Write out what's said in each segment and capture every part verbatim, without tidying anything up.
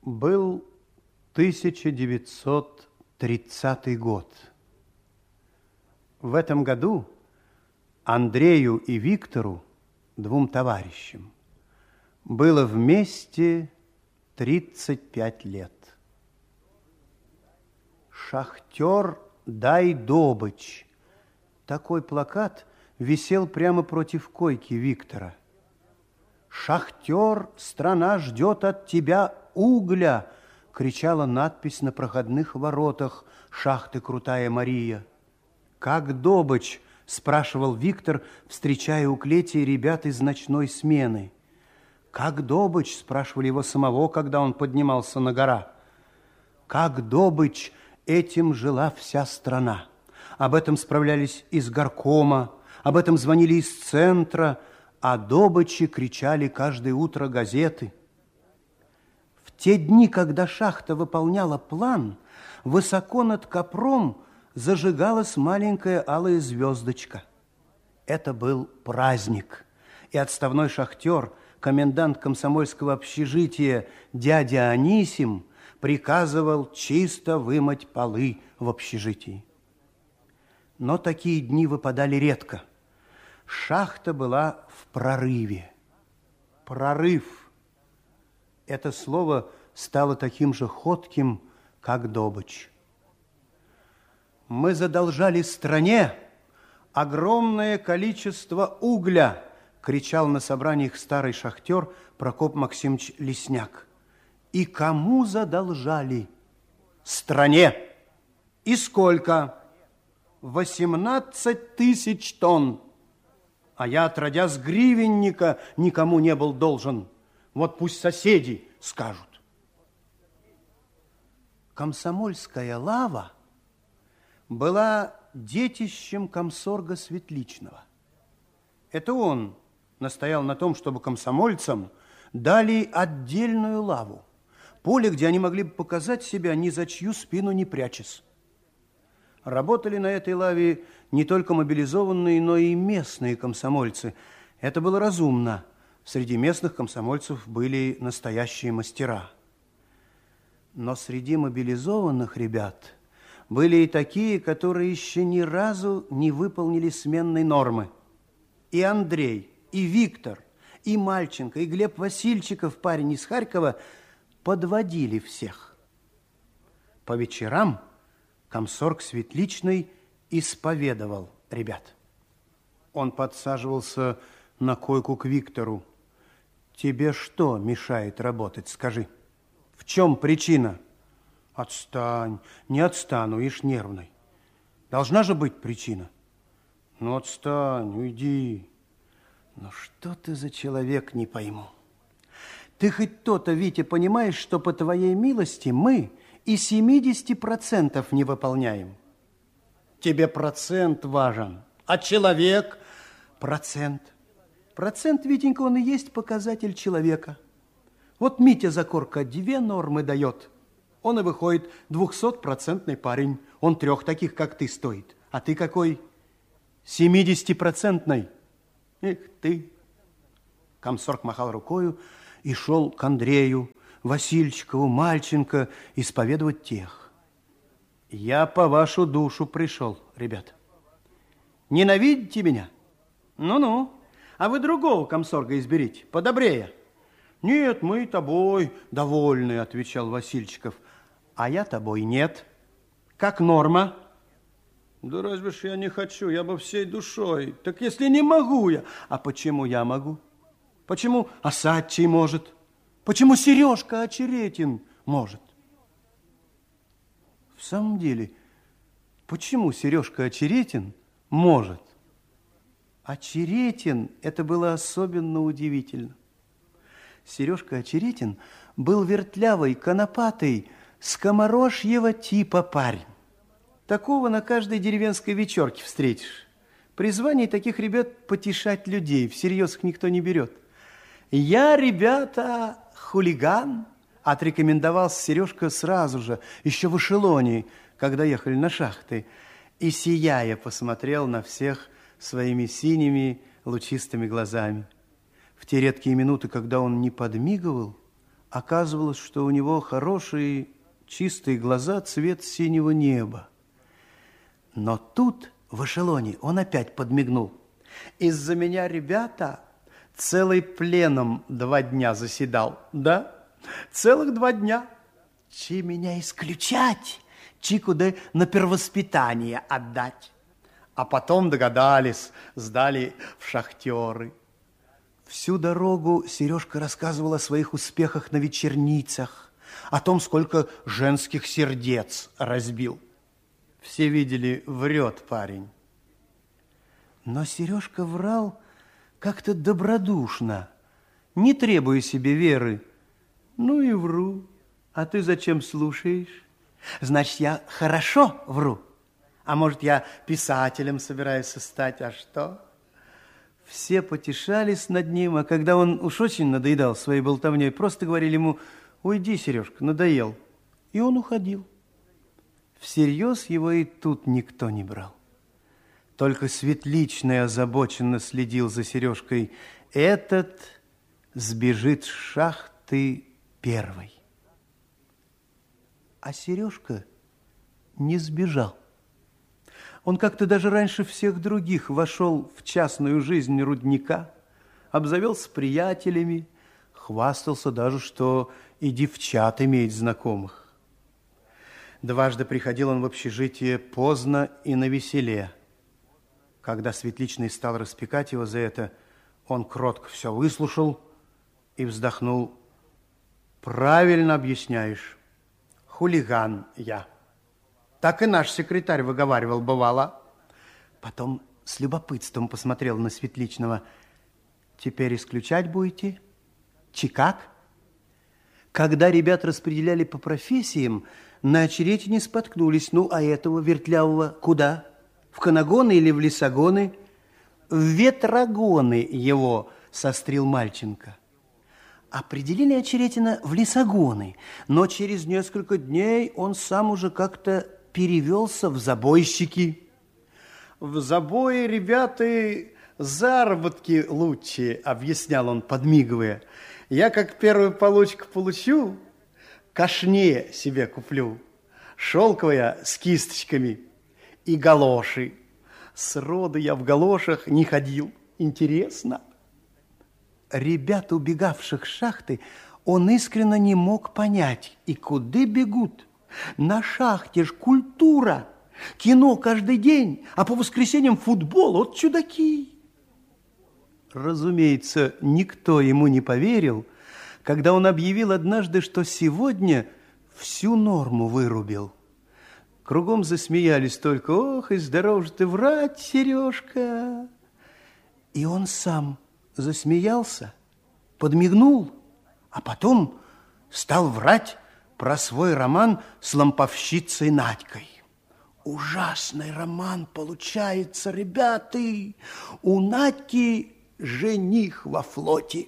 Был тысяча девятьсот тридцатый год. В этом году Андрею и Виктору, двум товарищам, было вместе тридцать пять лет. «Шахтер, дай добычь». Такой плакат висел прямо против койки Виктора. «Шахтер, страна ждет от тебя угля», кричала надпись на проходных воротах шахты «Крутая Мария». «Как добычь?» спрашивал Виктор, встречая у клети ребят из ночной смены. «Как добычь?» спрашивали его самого, когда он поднимался на гора. «Как добычь?» этим жила вся страна. Об этом справлялись из горкома, об этом звонили из центра, о добыче кричали каждое утро газеты. В те дни, когда шахта выполняла план, высоко над Копром зажигалась маленькая алая звездочка. Это был праздник, и отставной шахтер, комендант комсомольского общежития дядя Анисим, приказывал чисто вымыть полы в общежитии. Но такие дни выпадали редко. Шахта была в прорыве. Прорыв. Это слово стало таким же ходким, как добычь. «Мы задолжали стране огромное количество угля», кричал на собраниях старый шахтер Прокоп Максимович Лесняк. «И кому задолжали?» «Стране». «И сколько?» «Восемнадцать тысяч тонн. А я, отродясь гривенника, никому не был должен. Вот пусть соседи скажут». Комсомольская лава была детищем комсорга Светличного. Это он настоял на том, чтобы комсомольцам дали отдельную лаву, поле, где они могли бы показать себя, ни за чью спину не прячась. Работали на этой лаве не только мобилизованные, но и местные комсомольцы. Это было разумно. Среди местных комсомольцев были настоящие мастера. Но среди мобилизованных ребят были и такие, которые еще ни разу не выполнили сменной нормы. И Андрей, и Виктор, и Мальченко, и Глеб Васильчиков, парень из Харькова, подводили всех. По вечерам комсорг Светличный исповедовал ребят. Он подсаживался на койку к Виктору. «Тебе что мешает работать, скажи? В чем причина?» «Отстань, не отстану, ишь нервный. Должна же быть причина». «Ну, отстань, уйди». «Ну, что ты за человек, не пойму. Ты хоть то-то, Витя, понимаешь, что по твоей милости мы и семьдесят процентов не выполняем?» «Тебе процент важен, а человек?» «Процент. Процент, Витенька, он и есть показатель человека. Вот Митя Закорка две нормы дает. Он и выходит двухсотпроцентный парень. Он трех таких, как ты, стоит. А ты какой? Семидесятипроцентный. Эх ты!» Комсорг махал рукою и шел к Андрею, Васильчикову, Мальченко исповедовать тех. «Я по вашу душу пришел, ребят. Ненавидите меня? Ну-ну. А вы другого комсорга изберите, подобрее». «Нет, мы тобой довольны», отвечал Васильчиков. «А я тобой нет. Как норма?» «Да разве ж я не хочу, я бы всей душой. Так если не могу я...» «А почему я могу? Почему Осадчий может? Почему Сережка Очеретин может?» В самом деле, почему Сережка Очеретин может? Очеретин, это было особенно удивительно. Сережка Очеретин был вертлявый, конопатый, скоморожьего типа парень. Такого на каждой деревенской вечерке встретишь. При звании таких ребят потешать людей, всерьез их никто не берет. «Я, ребята, хулиган», отрекомендовался Сережка сразу же, еще в эшелоне, когда ехали на шахты, и, сияя, посмотрел на всех своими синими лучистыми глазами. В те редкие минуты, когда он не подмигивал, Оказывалось, что у него хорошие чистые глаза, цвет синего неба. Но тут в эшелоне он опять подмигнул. Из-за меня, ребята, целый пленом два дня заседал. Да, целых два дня. Чи меня исключать, чи куда на первоспитание отдать. А потом догадались, сдали в шахтеры. Всю дорогу Сережка рассказывал о своих успехах на вечерницах, о том, сколько женских сердец разбил. Все видели, врет парень. Но Сережка врал как-то добродушно, не требуя себе веры. Ну и вру. А ты зачем слушаешь? Значит, я хорошо вру. А может, я писателем собираюсь стать, а что? Все потешались над ним, а когда он уж очень надоедал своей болтовней, просто говорили ему: уйди, Сережка, надоел. И он уходил. Всерьез его и тут никто не брал. Только Светличный озабоченно следил за Сережкой. Этот сбежит с шахты первый. А Сережка не сбежал. Он как-то даже раньше всех других вошел в частную жизнь рудника, обзавелся приятелями, хвастался даже, что и девчат имеет знакомых. Дважды приходил он в общежитие поздно и навеселе. Когда Светличный стал распекать его за это, он кротко все выслушал и вздохнул. Правильно объясняешь, хулиган я. Так и наш секретарь выговаривал, бывало. Потом с любопытством посмотрел на Светличного. Теперь исключать будете? Чи как? Когда ребят распределяли по профессиям, на Очеретине споткнулись. Ну, а этого вертлявого куда? В канагоны или в лесогоны? В ветрогоны его сострил Мальченко. Определили Очеретина в лесогоны, но через несколько дней он сам уже как-то перевелся в забойщики. В забое, ребята, заработки лучше, объяснял он, подмигивая. Я как первую получку получу, кашне себе куплю, шелковая с кисточками и галоши. Сроду я в галошах не ходил. Интересно. Ребят, убегавших с шахты, он искренне не мог понять, и куда бегут. На шахте ж культура, кино каждый день, а по воскресеньям футбол, вот чудаки. Разумеется, никто ему не поверил, когда он объявил однажды, что сегодня всю норму вырубил. Кругом засмеялись только: ох, и здоров же ты врать, Сережка. И он сам засмеялся, подмигнул, а потом стал врать про свой роман с ламповщицей Надькой. Ужасный роман получается, ребята. У Надьки жених во флоте.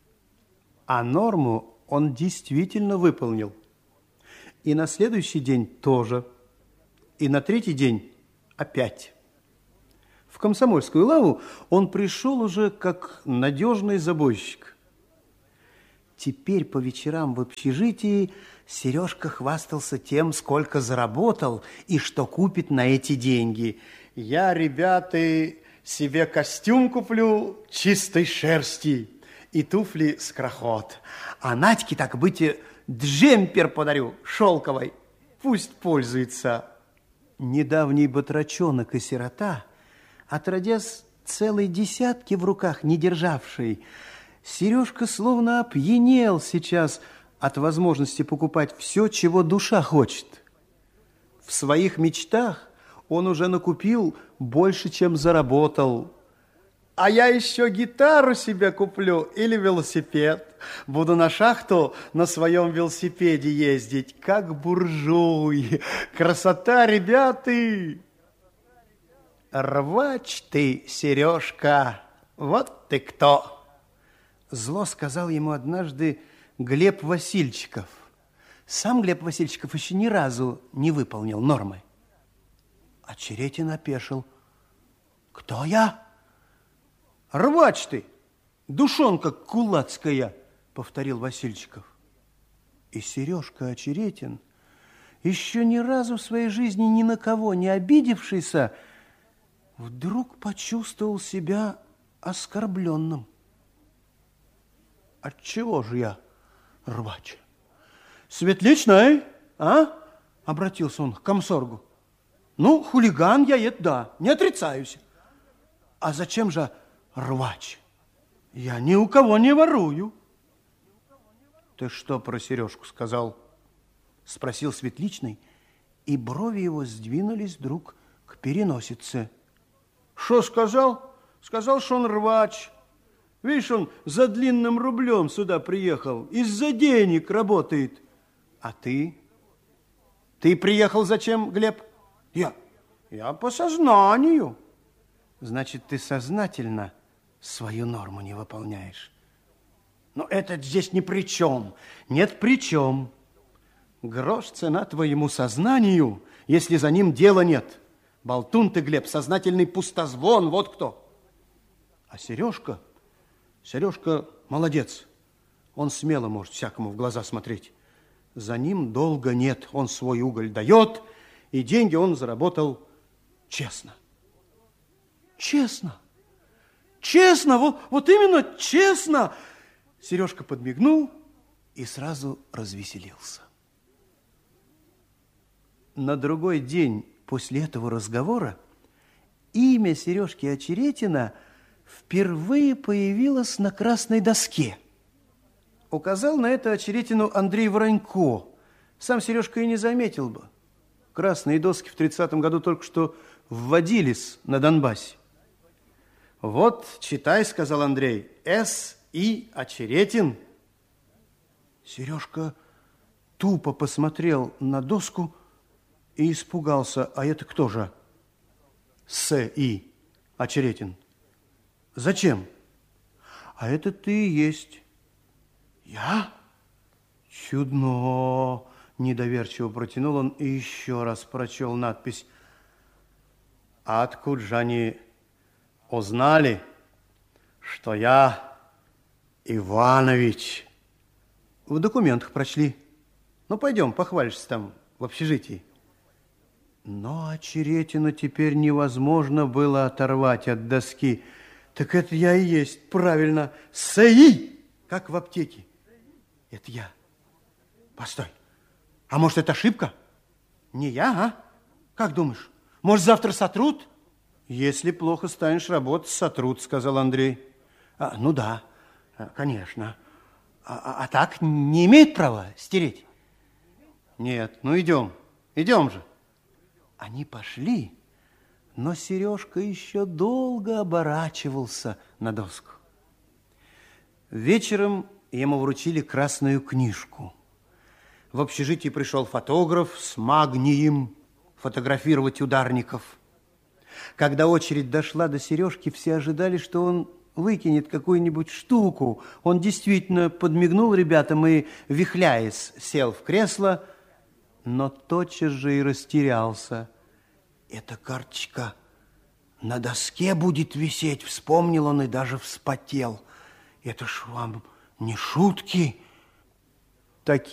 А норму он действительно выполнил. И на следующий день тоже. И на третий день опять. В Комсомольскую лаву он пришел уже как надежный забойщик. Теперь по вечерам в общежитии Сережка хвастался тем, сколько заработал и что купит на эти деньги. Я, ребята, себе костюм куплю чистой шерсти и туфли с крохот. А Надьке, так быть, джемпер подарю шелковый. Пусть пользуется. Недавний батрачонок и сирота, отродясь целой десятки в руках не державший, Сережка словно опьянел сейчас от возможности покупать все, чего душа хочет. В своих мечтах он уже накупил больше, чем заработал. А я еще гитару себе куплю или велосипед. Буду на шахту на своем велосипеде ездить, как буржуй. Красота, ребята! Рвач ты, Сережка, вот ты кто! Зло сказал ему однажды Глеб Васильчиков. Сам Глеб Васильчиков еще ни разу не выполнил нормы. Очеретин опешил. Кто я? Рвач ты, душонка кулацкая, повторил Васильчиков. И Сережка Очеретин, еще ни разу в своей жизни ни на кого не обидевшийся, вдруг почувствовал себя оскорбленным. Отчего же я рвач? Светличный, а? Обратился он к комсоргу. Ну, хулиган я, это да, не отрицаюсь. А зачем же рвач? Я ни у кого не ворую. Ты что про Сережку сказал? Спросил Светличный, и брови его сдвинулись вдруг к переносице. Что сказал? Сказал, что он рвач. Видишь, он за длинным рублем сюда приехал, из-за денег работает. А ты? Ты приехал зачем, Глеб? Я? Я по сознанию. Значит, ты сознательно свою норму не выполняешь. Но это здесь ни при чем. Нет, при чем. Грош цена твоему сознанию, если за ним дела нет. Болтун ты, Глеб, сознательный пустозвон, вот кто. А Сережка, Сережка молодец. Он смело может всякому в глаза смотреть. За ним долга нет. Он свой уголь дает, и деньги он заработал честно. Честно. Честно, вот, вот именно честно. Сережка подмигнул и сразу развеселился. На другой день после этого разговора имя Сережки Очеретина впервые появилось на красной доске. Указал на это Очеретину Андрей Воронько. Сам Сережка и не заметил бы. Красные доски в тридцатом году только что вводились на Донбассе. Вот, читай, сказал Андрей, С. И. Очеретин. Сережка тупо посмотрел на доску и испугался. А это кто же? С. И. Очеретин. Зачем? А это ты и есть. Я? Чудно. Недоверчиво протянул он и еще раз прочел надпись. А откуда же они узнали, что я Иванович? В документах прочли. Ну, пойдем, похвалишься там в общежитии. Но Очеретина теперь невозможно было оторвать от доски. Так это я и есть, правильно, САИ, как в аптеке. Это я. Постой, а может, это ошибка? Не я, а? Как думаешь, может, завтра сотрут? Если плохо станешь работать, сотрут, сказал Андрей. А, ну да, конечно. А, а, а так не имеет права стереть? Нет, ну идем, идем же. Они пошли, но Сережка еще долго оборачивался на доску. Вечером ему вручили красную книжку. В общежитие пришел фотограф с магнием фотографировать ударников. Когда очередь дошла до Сережки, все ожидали, что он выкинет какую-нибудь штуку. Он действительно подмигнул ребятам и, вихляясь, сел в кресло, но тотчас же и растерялся. Эта карточка на доске будет висеть, вспомнил он и даже вспотел. Это ж вам не шутки. Такие